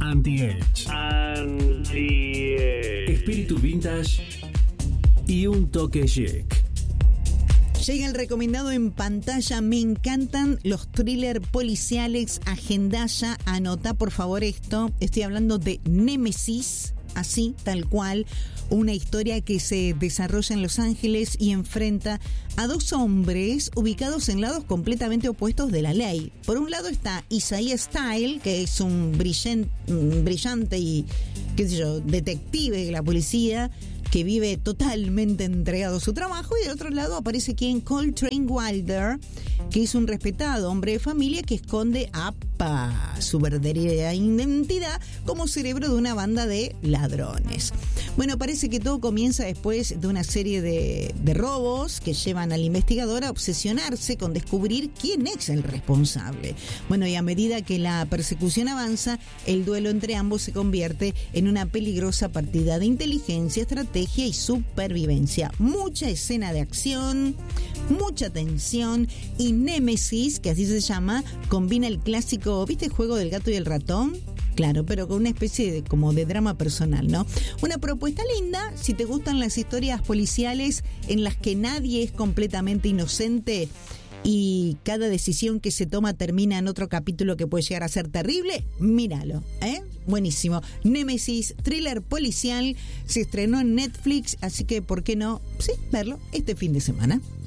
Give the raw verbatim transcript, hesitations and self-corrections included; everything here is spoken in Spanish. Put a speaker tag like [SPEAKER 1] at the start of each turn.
[SPEAKER 1] Anti-Edge.
[SPEAKER 2] Anti-Edge.
[SPEAKER 1] Espíritu vintage y un toque chic.
[SPEAKER 3] Llega el recomendado en pantalla. Me encantan los thrillers policiales. Agendá ya, anotá por favor esto. Estoy hablando de Némesis, así, tal cual. Una historia que se desarrolla en Los Ángeles y enfrenta a dos hombres ubicados en lados completamente opuestos de la ley. Por un lado está Isaiah Style, que es un brillante, brillante y, qué sé yo, detective de la policía, que vive totalmente entregado a su trabajo, y del otro lado aparece quien Coltrane Wilder, que es un respetado hombre de familia que esconde apa, su verdadera identidad como cerebro de una banda de ladrones. Bueno, parece que todo comienza después de una serie de, de robos que llevan al investigador a obsesionarse con descubrir quién es el responsable. Bueno, y a medida que la persecución avanza, el duelo entre ambos se convierte en una peligrosa partida de inteligencia, estrategia y supervivencia. Mucha escena de acción, mucha tensión, y Némesis, que así se llama, combina el clásico, ¿viste el juego del gato y el ratón? Claro, pero con una especie de como de drama personal, ¿no? Una propuesta linda si te gustan las historias policiales en las que nadie es completamente inocente y cada decisión que se toma termina en otro capítulo que puede llegar a ser terrible. Míralo, ¿eh? Buenísimo. Némesis, thriller policial, se estrenó en Netflix, así que ¿por qué no? Sí, verlo este fin de semana.